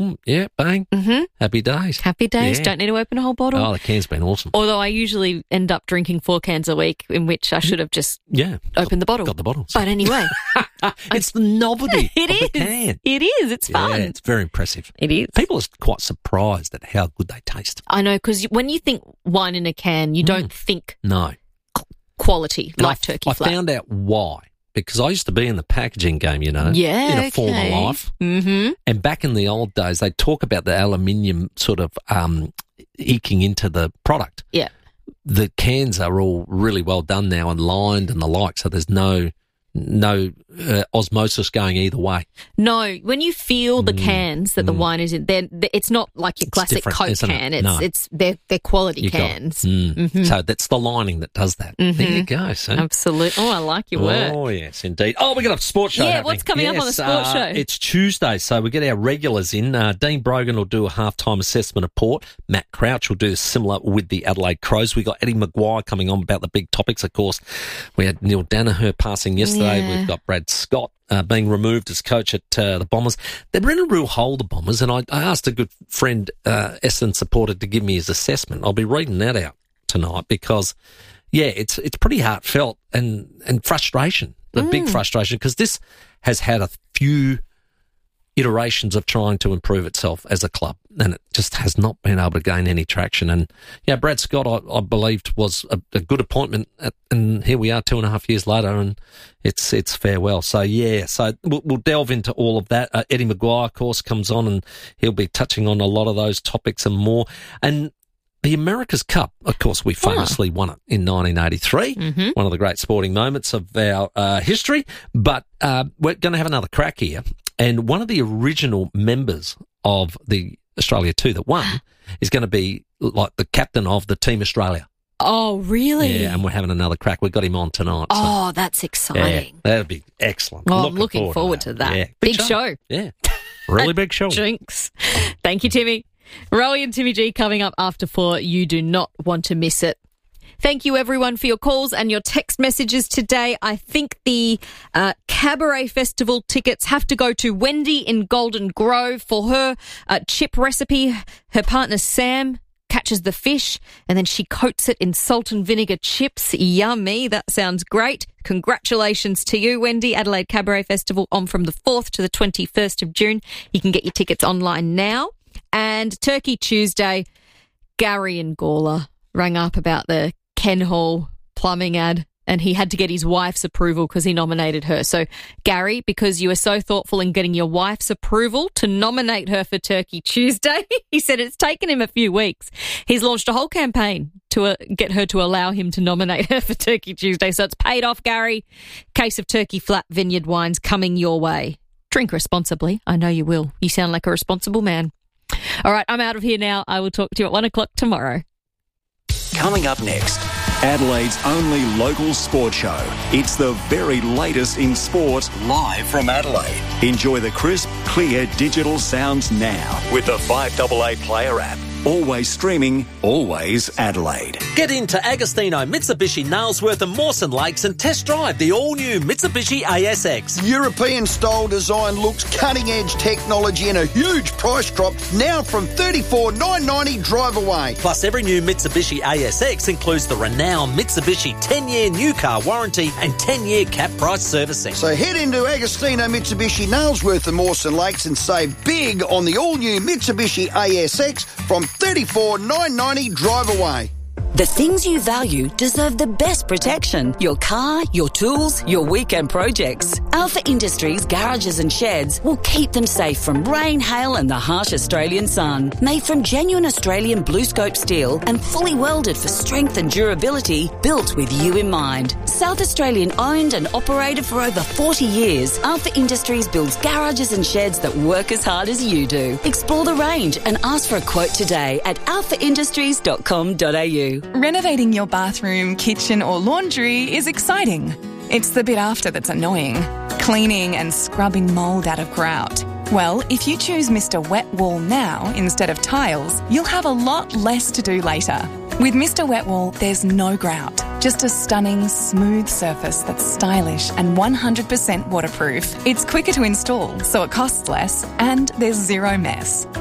Yeah, bang. Mm-hmm. Happy days. Happy days. Yeah. Don't need to open a whole bottle. Oh, the can's been awesome. Although I usually end up drinking 4 cans a week, in which I should have just opened the bottle. Got the bottles. But anyway. It's the novelty of the can. It is. It's fun. Yeah, it's very impressive. It is. People are quite surprised at how good they taste. I know, because when you think wine in a can, you don't think No. quality And like Turkey Flat. I found out why. Because I used to be in the packaging game, in Yeah, a former life. Mm-hmm. And back in the old days, they talk about the aluminium sort of eking into the product. Yeah. The cans are all really well done now and lined and the like, so there's no osmosis going either way. No, when you feel the cans that the wine is in, it's not like your classic different, Coke isn't can. it? No. They're quality You got it. cans. Mm. So that's the lining that does that. There you go. So. Absolutely. Oh, I like your work. Oh, yes, indeed. Oh, we got a sports show happening. What's coming up on the sports show? It's Tuesday, so we get our regulars in. Dean Brogan will do a halftime assessment report. Matt Crouch will do similar with the Adelaide Crows. We got Eddie Maguire coming on about the big topics, of course. We had Neil Danaher passing yesterday. Yeah. We've got Brad Scott being removed as coach at the Bombers. They're in a real hole, the Bombers, and I asked a good friend, Essendon supporter, to give me his assessment. I'll be reading that out tonight because, it's pretty heartfelt and frustration, the big frustration, because this has had a few iterations of trying to improve itself as a club, and it just has not been able to gain any traction. And Brad Scott, I believed, was a good appointment, and here we are 2.5 years later, and it's farewell. So we'll delve into all of that. Eddie Maguire, of course, comes on, and he'll be touching on a lot of those topics and more. And the America's Cup, of course, we famously won it in 1983, one of the great sporting moments of our history. But we're going to have another crack here. And one of the original members of the Australia 2 that won is going to be like the captain of the Team Australia. Oh, really? Yeah, and we're having another crack. We've got him on tonight. Oh, that's exciting. Yeah, that'll be excellent. Oh, I'm looking forward to that. Yeah. Big show. Yeah, really big show. Jinx. Thank you, Timmy. Rowie and Timmy G coming up after 4. You do not want to miss it. Thank you, everyone, for your calls and your text messages today. I think the Cabaret Festival tickets have to go to Wendy in Golden Grove for her chip recipe. Her partner, Sam, catches the fish and then she coats it in salt and vinegar chips. Yummy. That sounds great. Congratulations to you, Wendy. Adelaide Cabaret Festival on from the 4th to the 21st of June. You can get your tickets online now. And Turkey Tuesday, Gary in Gawler rang up about the Ken Hall plumbing ad, and he had to get his wife's approval because he nominated her. So, Gary, because you were so thoughtful in getting your wife's approval to nominate her for Turkey Tuesday, he said it's taken him a few weeks. He's launched a whole campaign to get her to allow him to nominate her for Turkey Tuesday. So it's paid off, Gary. Case of Turkey Flat Vineyard wines coming your way. Drink responsibly. I know you will. You sound like a responsible man. All right, I'm out of here now. I will talk to you at 1 o'clock tomorrow. Coming up next, Adelaide's only local sport show. It's the very latest in sport, live from Adelaide. Enjoy the crisp, clear digital sounds now with the 5AA Player app. Always streaming, always Adelaide. Get into Agostino, Mitsubishi, Nailsworth and Mawson Lakes and test drive the all-new Mitsubishi ASX. European-style design looks, cutting-edge technology and a huge price drop now from $34,990 drive away. Plus, every new Mitsubishi ASX includes the renowned Mitsubishi 10-year new car warranty and 10-year cap price servicing. So head into Agostino, Mitsubishi, Nailsworth and Mawson Lakes and save big on the all-new Mitsubishi ASX from $34,990 drive away. The things you value deserve the best protection. Your car, your tools, your weekend projects. Alpha Industries garages and sheds will keep them safe from rain, hail and the harsh Australian sun. Made from genuine Australian blue scope steel and fully welded for strength and durability, built with you in mind. South Australian owned and operated for over 40 years, Alpha Industries builds garages and sheds that work as hard as you do. Explore the range and ask for a quote today at alphaindustries.com.au. Renovating your bathroom, kitchen or laundry is exciting. It's the bit after that's annoying. Cleaning and scrubbing mould out of grout. Well, if you choose Mr. Wet Wall now instead of tiles, you'll have a lot less to do later. With Mr. Wet Wall, there's no grout, just a stunning, smooth surface that's stylish and 100% waterproof. It's quicker to install, so it costs less, and there's zero mess.